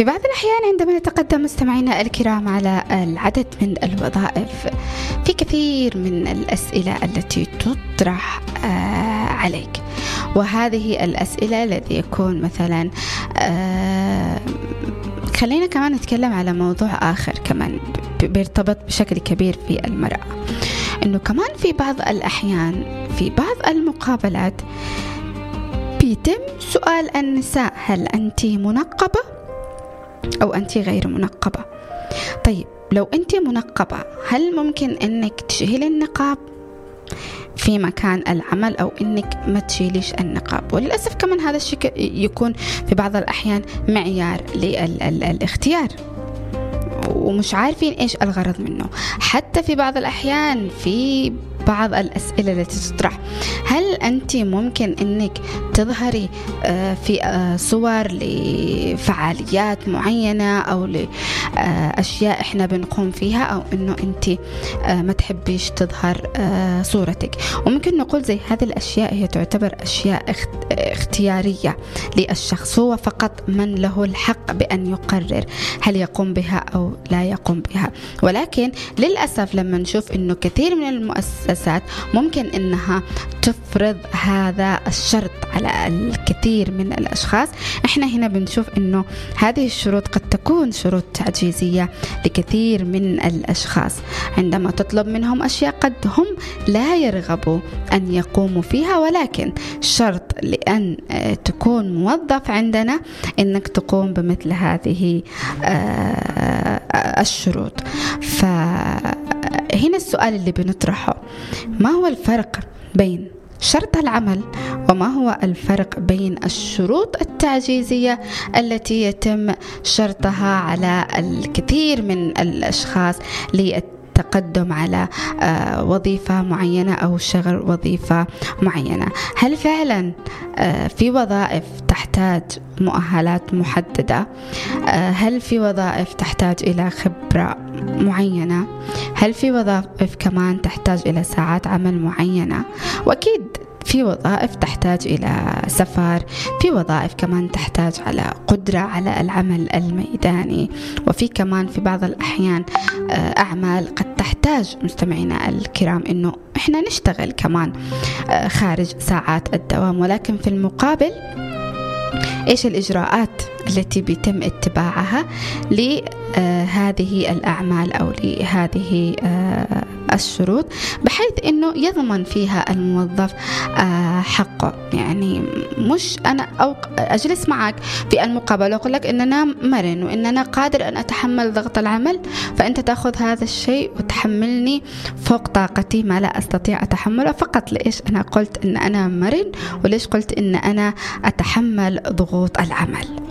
في بعض الأحيان عندما نتقدم مستمعينا الكرام على العدد من الوظائف، في كثير من الأسئلة التي تطرح عليك، وهذه الأسئلة التي يكون مثلا خلينا كمان نتكلم على موضوع آخر كمان بيرتبط بشكل كبير في المرأة، إنه كمان في بعض الأحيان في بعض المقابلات بيتم سؤال النساء: هل أنت منقبة أو أنت غير منقبة؟ طيب لو أنت منقبة، هل ممكن أنك تشيلي النقاب في مكان العمل أو أنك ما تشيليش النقاب؟ وللأسف كمان هذا الشيء يكون في بعض الأحيان معيار للاختيار ومش عارفين إيش الغرض منه. حتى في بعض الأحيان في بعض الأسئلة التي تطرح: هل أنت ممكن أنك تظهري في صور لفعاليات معينة أو لأشياء إحنا بنقوم فيها، أو أنه أنت ما تحبيش تظهر صورتك؟ وممكن نقول زي هذه الأشياء هي تعتبر أشياء اختيارية للشخص، هو فقط من له الحق بأن يقرر هل يقوم بها أو لا يقوم بها. ولكن للأسف لما نشوف أنه كثير من المؤسسات ممكن أنها تفرض هذا الشرط على الكثير من الأشخاص، إحنا هنا بنشوف أنه هذه الشروط قد تكون شروط تعجيزية لكثير من الأشخاص. عندما تطلب منهم أشياء قد هم لا يرغبوا أن يقوموا فيها، ولكن شرط لأن تكون موظف عندنا أنك تقوم بمثل هذه الشروط. فهنا السؤال اللي بنطرحه: ما هو الفرق بين شرط العمل وما هو الفرق بين الشروط التعجيزية التي يتم شرطها على الكثير من الأشخاص للتقدم على وظيفة معينة أو شغل وظيفة معينة؟ هل فعلا في وظائف تحتاج مؤهلات محددة؟ هل في وظائف تحتاج إلى خبرة معينة؟ هل في وظائف كمان تحتاج إلى ساعات عمل معينة؟ وأكيد في وظائف تحتاج إلى سفر، في وظائف كمان تحتاج على قدرة على العمل الميداني، وفي كمان في بعض الأحيان أعمال قد تحتاج مستمعينا الكرام إنه إحنا نشتغل كمان خارج ساعات الدوام. ولكن في المقابل إيش الإجراءات التي بيتم اتباعها لهذه الأعمال أو لهذه الشروط، بحيث أنه يضمن فيها الموظف حقه؟ يعني مش أنا أجلس معك في المقابلة وأقول لك إن أنا مرن وإن أنا قادر أن أتحمل ضغط العمل، فأنت تأخذ هذا الشيء وتحملني فوق طاقتي ما لا أستطيع أتحمله فقط لإيش أنا قلت إن أنا مرن، وليش قلت إن أنا أتحمل ضغوط العمل.